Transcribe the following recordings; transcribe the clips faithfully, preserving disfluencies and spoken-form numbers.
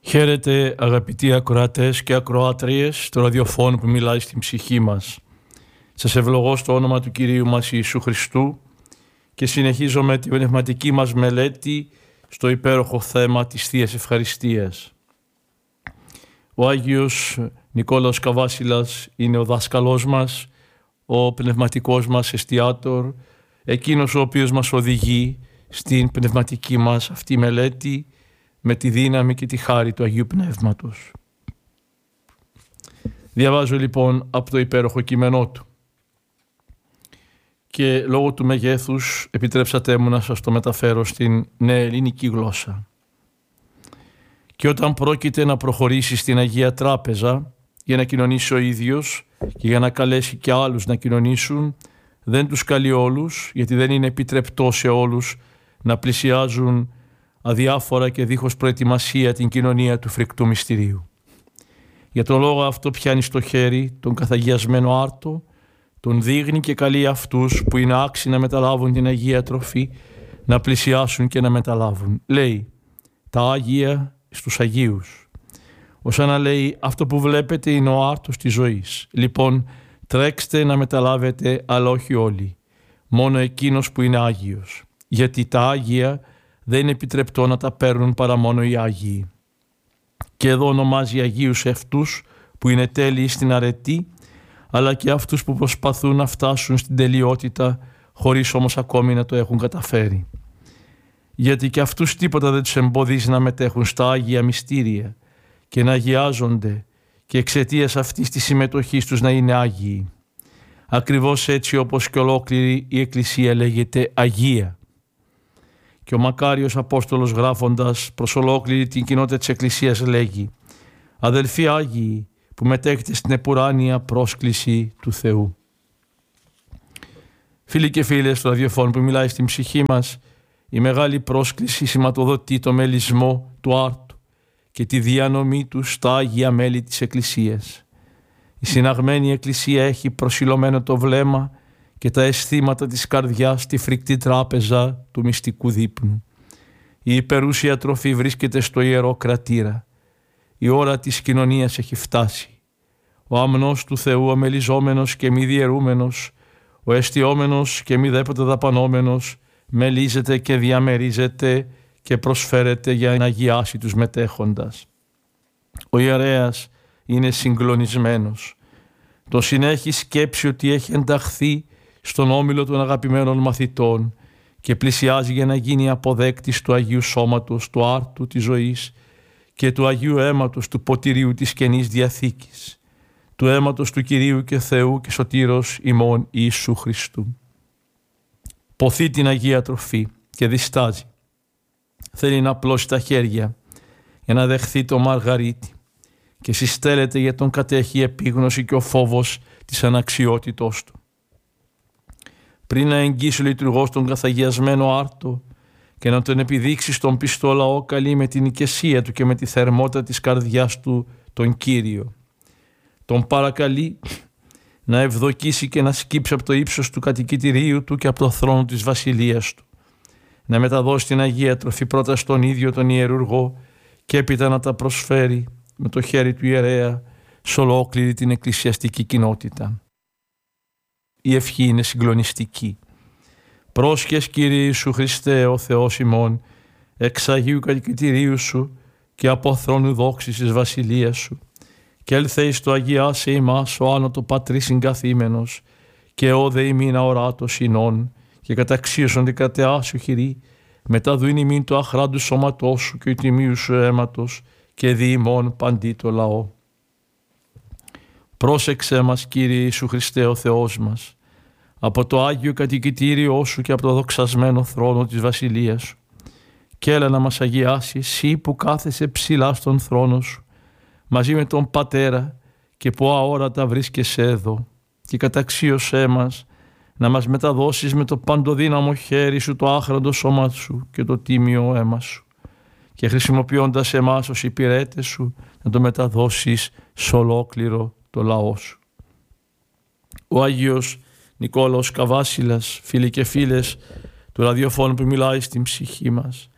Χαίρετε αγαπητοί ακροατές και ακροάτριες του ραδιοφώνου που μιλάει στην ψυχή μας. Σας ευλογώ στο όνομα του Κυρίου μας Ιησού Χριστού και συνεχίζω με την πνευματική μας μελέτη στο υπέροχο θέμα της Θείας Ευχαριστίας. Ο Άγιος Νικόλαος Καβάσιλας είναι ο δάσκαλός μας, ο πνευματικός μας εστιάτορ, εκείνος ο οποίος μας οδηγεί στην πνευματική μας αυτή μελέτη με τη δύναμη και τη χάρη του Αγίου Πνεύματος. Διαβάζω λοιπόν από το υπέροχο κείμενό του και λόγω του μεγέθους επιτρέψατε μου να σας το μεταφέρω στην νέα ελληνική γλώσσα. Και όταν πρόκειται να προχωρήσει στην Αγία Τράπεζα για να κοινωνήσει ο ίδιος και για να καλέσει και άλλους να κοινωνήσουν, δεν τους καλεί όλους, γιατί δεν είναι επιτρεπτό σε όλους να πλησιάζουν αδιάφορα και δίχως προετοιμασία την κοινωνία του φρικτού μυστηρίου. Για τον λόγο αυτό πιάνει στο χέρι τον καθαγιασμένο άρτο, τον δείχνει και καλεί αυτούς που είναι άξιοι να μεταλάβουν την Αγία Τροφή να πλησιάσουν και να μεταλάβουν. Λέει τα Άγια στους Αγίους. Ως να λέει αυτό που βλέπετε είναι ο άρτος της ζωής. Λοιπόν τρέξτε να μεταλάβετε, αλλά όχι όλοι, μόνο εκείνος που είναι Άγιος, γιατί τα Άγια δεν είναι επιτρεπτό να τα παίρνουν παρά μόνο οι Άγιοι. Και εδώ ονομάζει Αγίους αυτούς που είναι τέλειοι στην αρετή, αλλά και αυτούς που προσπαθούν να φτάσουν στην τελειότητα χωρίς όμως ακόμη να το έχουν καταφέρει. Γιατί και αυτούς τίποτα δεν τους εμποδίζει να μετέχουν στα Άγια μυστήρια και να αγιάζονται και εξαιτίας αυτής της συμμετοχής τους να είναι Άγιοι. Ακριβώς έτσι όπως και ολόκληρη η Εκκλησία λέγεται Αγία. Και ο μακάριος Απόστολος γράφοντας προς ολόκληρη την κοινότητα της Εκκλησίας λέγει «Αδελφοί Άγιοι που μετέχετε στην επουράνια πρόσκληση του Θεού». Φίλοι και φίλες του ραδιοφώνου που μιλάει στην ψυχή μας, η μεγάλη πρόσκληση σηματοδοτεί το μελισμό του άρτου και τη διανομή του στα Άγια μέλη της Εκκλησίας. Η συναγμένη Εκκλησία έχει προσιλωμένο το βλέμμα και τα αισθήματα της καρδιάς στη φρικτή τράπεζα του μυστικού δείπνου. Η υπερούσια τροφή βρίσκεται στο Ιερό Κρατήρα. Η ώρα της κοινωνίας έχει φτάσει. Ο αμνός του Θεού, ο μελιζόμενος και μη διαιρούμενος, ο εστιόμενος και μη δέποτε δαπανόμενος, μελίζεται και διαμερίζεται και προσφέρεται για να αγιάσει τους μετέχοντας. Ο ιερέας είναι συγκλονισμένος. Το συνέχει σκέψη ότι έχει ενταχθεί στον όμιλο των αγαπημένων μαθητών και πλησιάζει για να γίνει αποδέκτης του Αγίου Σώματος, του άρτου της ζωής και του Αγίου Αίματος του ποτηρίου της Καινής Διαθήκης, του αίματος του Κυρίου και Θεού και Σωτήρος ημών Ιησού Χριστού. Ποθεί την Αγία Τροφή και διστάζει. Θέλει να απλώσει τα χέρια για να δεχθεί το μαργαρίτι και συστέλλεται για τον κατέχει επίγνωση και ο φόβος της αναξιότητός του. Πριν να εγγύσει ο λειτουργός τον καθαγιασμένο άρτο και να τον επιδείξει στον πιστό λαό, καλεί με την οικεσία του και με τη θερμότητα της καρδιάς του τον Κύριο. Τον παρακαλεί να ευδοκίσει και να σκύψει από το ύψος του κατοικητηρίου του και από το θρόνο της βασιλείας του. Να μεταδώσει την Αγία Τροφή πρώτα στον ίδιο τον ιερουργό και έπειτα να τα προσφέρει με το χέρι του ιερέα σε ολόκληρη την εκκλησιαστική κοινότητα. Η ευχή είναι συγκλονιστική. Πρόσχες Κύριε Ιησού Χριστέ ο Θεός ημών, εξ Αγίου κατοικητηρίου σου και από θρόνου δόξης της βασιλείας σου, και έλθει στο αγιάσε ημάς ο άνωτο πατρί συγκαθήμενος και όδε ημίν αοράτος εινών και καταξίωσον την κρατεά σου χειρή, μετά δουήν ημίν το αχράντου σώματός σου και τιμίου σου αίματος και δι' ημών παντί το λαό. Πρόσεξε μας Κύριε Ιησού Χριστέ ο Θεός μας, από το Άγιο κατοικητήριό σου και από το δοξασμένο θρόνο της βασιλείας σου, και έλα να μας αγιάσει εσύ που κάθεσαι ψηλά στον θρόνο σου μαζί με τον Πατέρα και που αόρατα βρίσκεσαι εδώ, και καταξίωσέ μας να μας μεταδώσεις με το παντοδύναμο χέρι σου το άχραντο σώμα σου και το τίμιο αίμα σου, και χρησιμοποιώντας εμάς ως υπηρέτες σου να το μεταδώσεις σε ολόκληρο το λαό σου. Ο Άγιος Νικόλαος Καβάσιλας, φίλοι και φίλες του ραδιοφώνου που μιλάει στην ψυχή μας,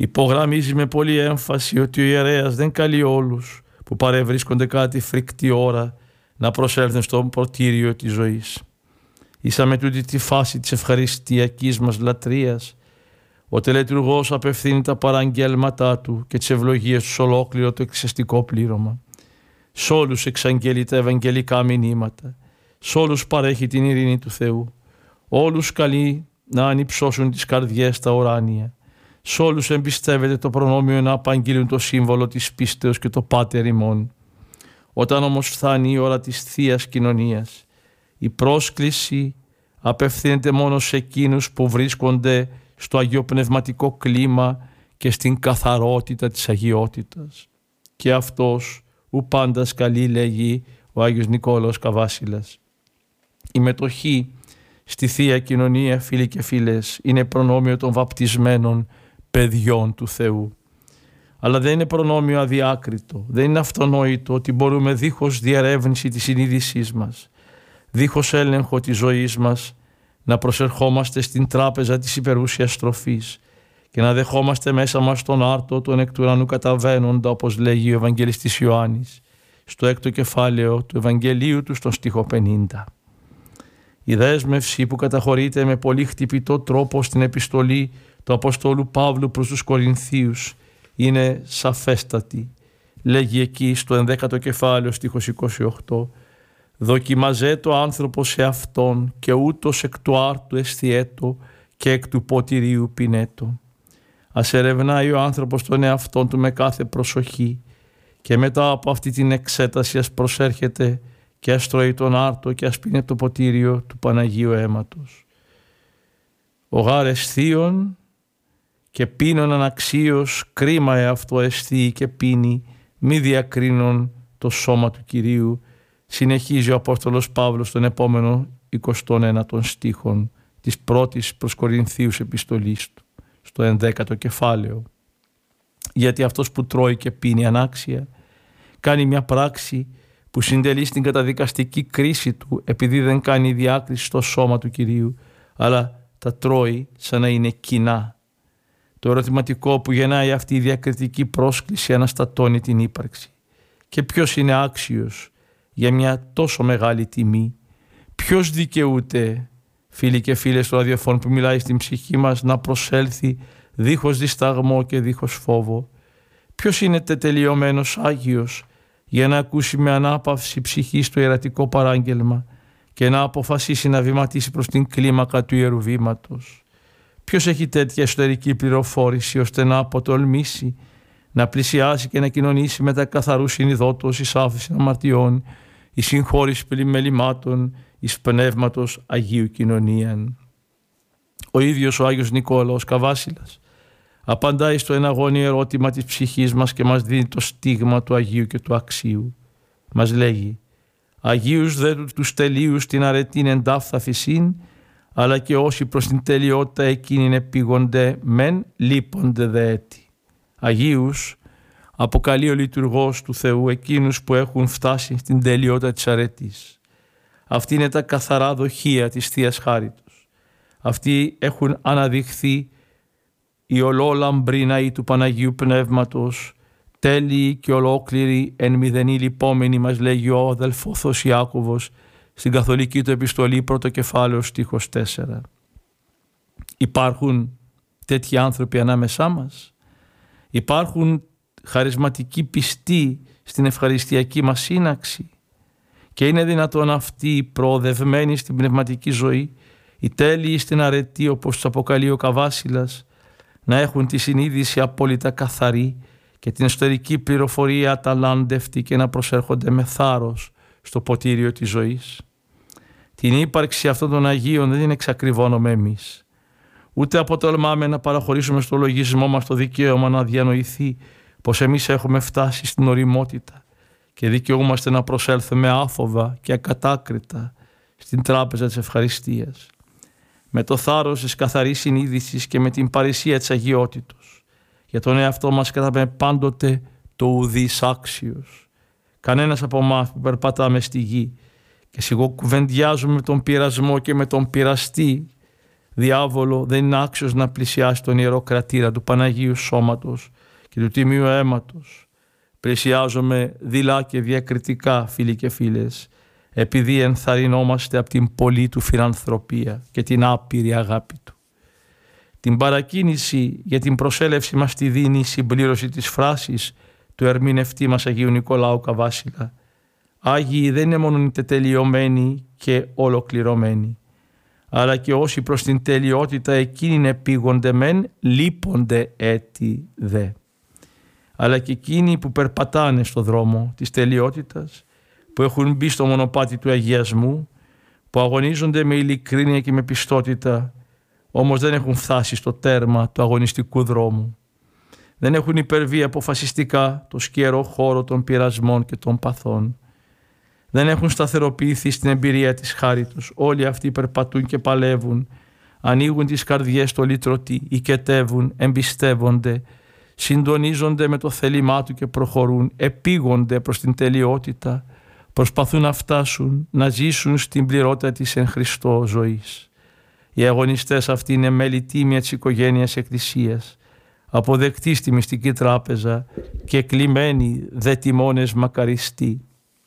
Υπογραμμίζει με πολλή έμφαση ότι ο ιερέας δεν καλεί όλους που παρευρίσκονται κάτι φρικτή ώρα να προσέλθουν στο ποτήριο της ζωής. Ίσα με τούτη τη φάση της ευχαριστιακής μας λατρείας, ο τελετουργός απευθύνει τα παραγγέλματά του και τις ευλογίες του σε ολόκληρο το εκκλησιαστικό πλήρωμα. Σ' όλους εξαγγέλει τα ευαγγελικά μηνύματα, σ' όλους παρέχει την ειρήνη του Θεού, όλους καλεί να ανυψώσουν τις καρδιές στα ουράνια, σ' όλους εμπιστεύεται το προνόμιο να απαγγείλουν το σύμβολο της πίστεως και το πάτερ ημών. Όταν όμως φτάνει η ώρα της Θείας Κοινωνίας, η πρόσκληση απευθύνεται μόνο σε εκείνους που βρίσκονται στο αγιοπνευματικό κλίμα και στην καθαρότητα της αγιότητας. Και αυτός ου πάντα καλεί, λέγει ο Άγιος Νικόλαος Καβάσιλας. Η μετοχή στη Θεία Κοινωνία, φίλοι και φίλες, είναι προνόμιο των βαπτισμένων παιδιών του Θεού. Αλλά δεν είναι προνόμιο αδιάκριτο, δεν είναι αυτονόητο ότι μπορούμε δίχως διερεύνηση της συνείδησής μας, δίχως έλεγχο της ζωής μας, να προσερχόμαστε στην τράπεζα της υπερούσιας τροφής και να δεχόμαστε μέσα μας τον άρτο των εκ του ουρανού καταβαίνοντα, όπως λέγει ο Ευαγγελιστής Ιωάννης στο έκτο κεφάλαιο του Ευαγγελίου του στον στίχο πενήντα. Η δέσμευση που καταχωρείται με πολύ χτυπητό τρόπο στην επιστολή του Αποστόλου Παύλου προς τους Κορινθίους είναι σαφέστατη. Λέγει εκεί στο ενδέκατο κεφάλαιο στίχος είκοσι οκτώ: «Δοκιμαζέτο άνθρωπος σε αυτόν και ούτως εκ του άρτου αισθιέτο και εκ του ποτηρίου πινέτο». Ας ερευνάει ο άνθρωπος τον εαυτόν του με κάθε προσοχή και μετά από αυτή την εξέταση ας προσέρχεται και ας τρώει τον άρτο και ας πίνει το ποτήριο του Παναγίου αίματος. Ο γάρ αισθίων και πίνων αναξίως, κρίμα εαυτό αισθεί και πίνει, μη διακρίνων το σώμα του Κυρίου, συνεχίζει ο Απόστολος Παύλος στον επόμενο εικοστό ένατο στίχων της πρώτης προς Κορινθίους επιστολής του, στο ενδέκατο κεφάλαιο. Γιατί αυτός που τρώει και πίνει ανάξια κάνει μια πράξη που συντελεί στην καταδικαστική κρίση του, επειδή δεν κάνει διάκριση στο σώμα του Κυρίου, αλλά τα τρώει σαν να είναι κοινά. Το ερωτηματικό που γεννάει αυτή η διακριτική πρόσκληση αναστατώνει την ύπαρξη. Και ποιος είναι άξιος για μια τόσο μεγάλη τιμή? Ποιος δικαιούται, φίλοι και φίλες του ραδιοφώνου, που μιλάει στην ψυχή μας, να προσέλθει δίχως δισταγμό και δίχως φόβο? Ποιος είναι τετελειωμένος Άγιος για να ακούσει με ανάπαυση ψυχής το ιερατικό παράγγελμα και να αποφασίσει να βηματίσει προς την κλίμακα του Ιερού Βήματος? Ποιος έχει τέτοια εσωτερική πληροφόρηση ώστε να αποτολμήσει, να πλησιάσει και να κοινωνήσει με τα καθαρού συνειδότος εις άφεση αμαρτιών, εις συγχώρηση πλημμελημάτων, εις πνεύματος Αγίου Κοινωνίαν? Ο ίδιος ο Άγιος Νικόλαος Καβάσιλας απαντάει στο εναγώνιο ερώτημα της ψυχής μας και μας δίνει το στίγμα του Αγίου και του Αξίου. Μας λέγει: «Αγίους δε τους τελείους την αρετήν εντάφθα φυσίν, αλλά και όσοι προς την τελειότητα εκείνην επίγονται μεν λείπονται δε έτη». Αγίους αποκαλεί ο λειτουργός του Θεού εκείνους που έχουν φτάσει στην τελειότητα της αρετής. Αυτή είναι τα καθαρά δοχεία της Θείας Χάριτος. Αυτοί έχουν αναδειχθεί η ολόλαμπρή ναή του Παναγίου Πνεύματος, τέλειοι και ολόκληροι εν μηδενή λυπόμενοι, μας λέγει ο αδελφόθος Ιάκωβος στην καθολική του επιστολή πρώτο κεφάλαιο στίχος τέσσερα. Υπάρχουν τέτοιοι άνθρωποι ανάμεσά μας? Υπάρχουν χαρισματικοί πιστοί στην ευχαριστιακή μας σύναξη? Και είναι δυνατόν αυτοί οι προοδευμένοι στην πνευματική ζωή, οι τέλειοι στην αρετή, όπως τους αποκαλεί ο Καβάσιλας, να έχουν τη συνείδηση απόλυτα καθαρή και την εσωτερική πληροφορία αταλάντευτη και να προσέρχονται με θάρρος στο ποτήριο της ζωής? Την ύπαρξη αυτών των Αγίων δεν την εξακριβώνουμε εμείς. Ούτε αποτολμάμε να παραχωρήσουμε στο λογισμό μας το δικαίωμα να διανοηθεί πως εμείς έχουμε φτάσει στην οριμότητα και δικαιούμαστε να προσέλθουμε άφοβα και ακατάκριτα στην τράπεζα της ευχαριστίας. Με το θάρρος της καθαρής συνείδησης και με την παρησία της αγιότητος. Για τον εαυτό μας κρατάμε πάντοτε το ουδής άξιος. Κανένας από εμάς που περπατάμε στη γη και σιγοκουβεντιάζουμε με τον πειρασμό και με τον πειραστή, διάβολο, δεν είναι άξιος να πλησιάσει τον ιερό κρατήρα του Παναγίου Σώματος και του Τιμίου Αίματος. Πλησιάζομαι δειλά και διακριτικά, φίλοι και φίλες, επειδή ενθαρρυνόμαστε από την πολλή του φιλανθρωπία και την άπειρη αγάπη του. Την παρακίνηση για την προσέλευση μας τη δίνει η συμπλήρωση της φράσης του ερμηνευτή μας Αγίου Νικολάου Καβάσιλα. Άγιοι δεν είναι μόνο τελειωμένοι και ολοκληρωμένοι, αλλά και όσοι προς την τελειότητα εκείνοι επίγονται μεν, λείπονται έτη δε. Αλλά και εκείνοι που περπατάνε στο δρόμο της τελειότητας, που έχουν μπει στο μονοπάτι του αγιασμού, που αγωνίζονται με ειλικρίνεια και με πιστότητα, όμως δεν έχουν φτάσει στο τέρμα του αγωνιστικού δρόμου. Δεν έχουν υπερβεί αποφασιστικά το σκιερό χώρο των πειρασμών και των παθών. Δεν έχουν σταθεροποιηθεί στην εμπειρία της χάριτος. Όλοι αυτοί περπατούν και παλεύουν, ανοίγουν τις καρδιές στο λυτρωτή, οικετεύουν, εμπιστεύονται, συντονίζονται με το θέλημά του και προχωρούν, επίγονται προς την τελειότητα, προσπαθούν να φτάσουν, να ζήσουν στην πληρότητα της εν Χριστώ ζωής. Οι αγωνιστές αυτοί είναι μέλη τίμια της οικογένειας Εκκλησίας, αποδεκτοί στη μυστική τράπεζα και κλειμένοι δε τιμώνες μακαριστοί.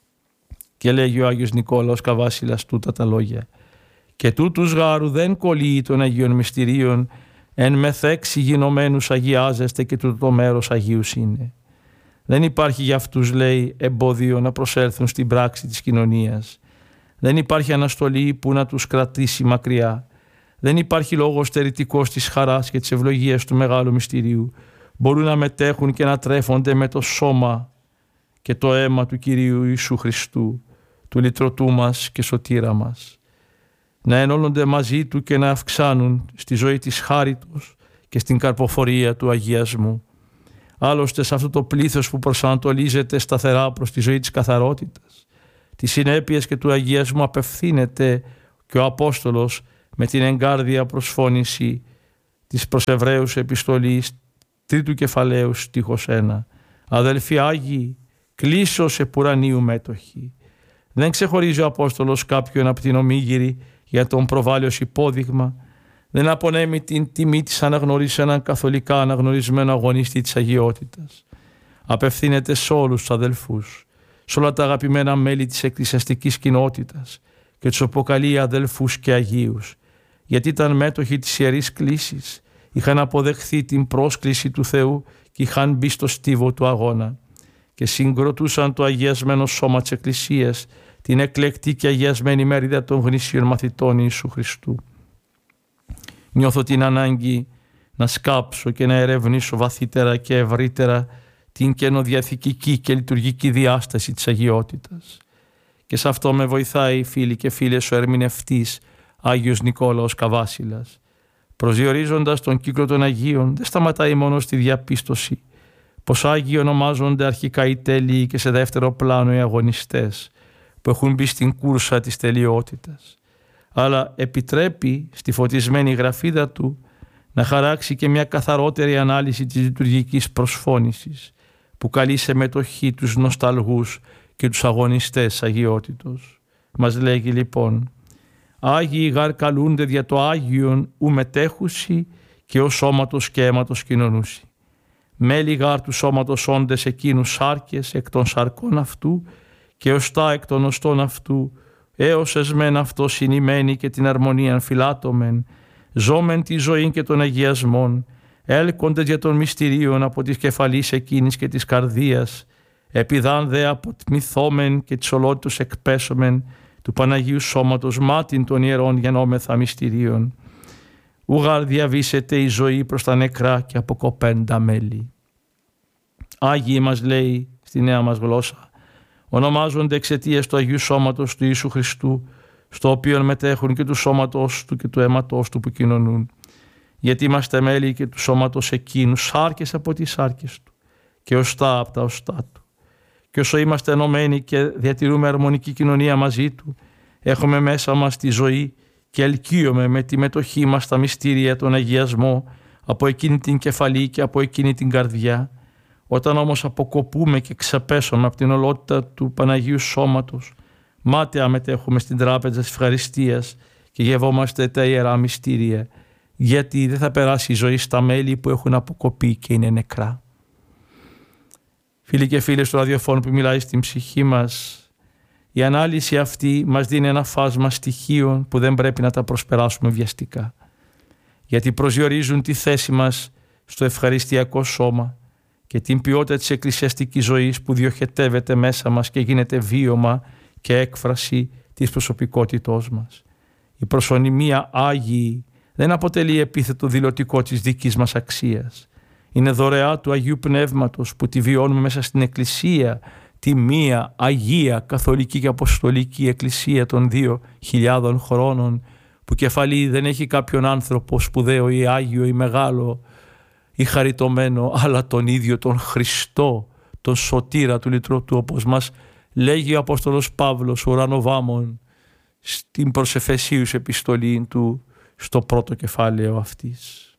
Και λέγει ο Άγιος Νικόλαος Καβάσιλας τούτα τα λόγια. Και τούτους γάρου δεν κολλεί των Αγίων Μυστηρίων, εν μεθέξι γινωμένους αγιάζεστε και τούτο το μέρος Αγίους είναι. Δεν υπάρχει για αυτούς, λέει, εμπόδιο να προσέλθουν στην πράξη της κοινωνίας. Δεν υπάρχει αναστολή που να τους κρατήσει μακριά. Δεν υπάρχει λόγος στερητικός της χαράς και της ευλογίας του Μεγάλου Μυστηρίου. Μπορούν να μετέχουν και να τρέφονται με το σώμα και το αίμα του Κυρίου Ιησού Χριστού, του λυτρωτού μας και σωτήρα μας. Να ενώνονται μαζί του και να αυξάνουν στη ζωή της χάριτος και στην καρποφορία του αγιασμού. Άλλωστε σε αυτό το πλήθος που προσανατολίζεται σταθερά προς τη ζωή της καθαρότητας, τις συνέπειες και του αγιασμού απευθύνεται και ο Απόστολος με την εγκάρδια προσφώνηση της προς Εβραίους επιστολής τρίτου κεφαλαίου στίχος ένα. Αδελφοί Άγιοι, κλείσος επουρανίου μέτοχοι. Δεν ξεχωρίζει ο Απόστολος κάποιον από την ομίγυρη για τον προβάλλιος υπόδειγμα. Δεν απονέμει την τιμή της αναγνωρίσεις έναν καθολικά αναγνωρισμένο αγωνιστή της αγιότητας. Απευθύνεται σε όλους τους αδελφούς, σε όλα τα αγαπημένα μέλη της εκκλησιαστικής κοινότητας και τους αποκαλεί αδελφούς και αγίους, γιατί ήταν μέτοχοι της Ιερής Κλήσης, είχαν αποδεχθεί την πρόσκληση του Θεού και είχαν μπει στο στίβο του αγώνα και συγκροτούσαν το αγιασμένο σώμα της Εκκλησίας, την εκλεκτή και αγιασμένη μερίδα των γνήσιων μαθητών Ιησού Χριστού. Νιώθω την ανάγκη να σκάψω και να ερευνήσω βαθύτερα και ευρύτερα την καινοδιαθηκική και λειτουργική διάσταση της αγιότητας. Και σε αυτό με βοηθάει, φίλοι και φίλες, ο ερμηνευτής Άγιος Νικόλαος Καβάσιλας. Προσδιορίζοντας τον κύκλο των Αγίων, δεν σταματάει μόνο στη διαπίστωση πως Άγιοι ονομάζονται αρχικά οι τέλειοι και σε δεύτερο πλάνο οι αγωνιστές που έχουν μπει στην κούρσα της τελειότητας, αλλά επιτρέπει στη φωτισμένη γραφίδα του να χαράξει και μια καθαρότερη ανάλυση της λειτουργικής προσφώνησης που καλεί σε μετοχή τους νοσταλγούς και τους αγωνιστές αγιότητος. Μας λέγει λοιπόν: Άγιοι γαρ καλούνται δια το Άγιον ου μετέχουσι και ο σώματος και αίματος κοινωνούσι. Μέλη γάρ του σώματος όντες εκείνους σάρκες εκ των σαρκών αυτού και οστά εκ των οστών αυτού, έως εσμεν αυτό συνημένη και την αρμονίαν φυλάτωμεν, ζώμεν τη ζωή και των αγιασμών, έλκοντες για των μυστηρίων από της κεφαλής εκείνης και της καρδίας, επιδάν δε αποτμηθόμεν και της ολότητος εκπέσομεν του Παναγίου Σώματος μάτιν των ιερών γεννόμεθα μυστηρίων. Ουγαρ διαβήσεται η ζωή προς τα νεκρά και αποκοπέντα μέλη. Άγιοι, μας λέει στη νέα μας γλώσσα, ονομάζονται εξαιτίας του Αγίου Σώματος του Ιησού Χριστού, στο οποίο μετέχουν και του σώματος του και του αίματος του που κοινωνούν. Γιατί είμαστε μέλη και του σώματος εκείνου, σάρκες από τις σάρκες του και οστά από τα οστά του. Και όσο είμαστε ενωμένοι και διατηρούμε αρμονική κοινωνία μαζί του, έχουμε μέσα μας τη ζωή και ελκύουμε με τη μετοχή μας στα μυστήρια τον αγιασμό από εκείνη την κεφαλή και από εκείνη την καρδιά. Όταν όμως αποκοπούμε και ξεπέσουμε από την ολότητα του Παναγίου Σώματος, μάταια μετέχουμε στην τράπεζα της ευχαριστίας και γευόμαστε τα ιερά μυστήρια, γιατί δεν θα περάσει η ζωή στα μέλη που έχουν αποκοπεί και είναι νεκρά. Φίλοι και φίλες του ραδιοφώνου που μιλάει στην ψυχή μας, η ανάλυση αυτή μας δίνει ένα φάσμα στοιχείων που δεν πρέπει να τα προσπεράσουμε βιαστικά, γιατί προσδιορίζουν τη θέση μας στο ευχαριστιακό σώμα και την ποιότητα της εκκλησιαστικής ζωής που διοχετεύεται μέσα μας και γίνεται βίωμα και έκφραση της προσωπικότητός μας. Η προσωνυμία Άγιοι δεν αποτελεί επίθετο δηλωτικό της δικής μας αξίας. Είναι δωρεά του Αγίου Πνεύματος που τη βιώνουμε μέσα στην Εκκλησία, τη μία Αγία Καθολική και Αποστολική Εκκλησία των δύο χιλιάδων χρόνων, που κεφαλή δεν έχει κάποιον άνθρωπο σπουδαίο ή Άγιο ή μεγάλο ή χαριτωμένο, αλλά τον ίδιο τον Χριστό, τον Σωτήρα του Λυτρωτού, όπως μας λέγει ο Απόστολος Παύλος ουρανοβάμων στην προς Εφεσίους επιστολή του στο πρώτο κεφάλαιο αυτής.